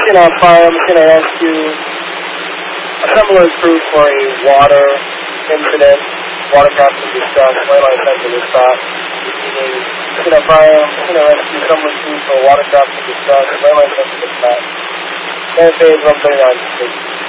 Priam, can I ask you a similar proof for a water incident, watercraft in distress, wildlife event in distress? Priam, can I ask you similar proof for a watercraft in distress, wildlife event in distress? And phase 139.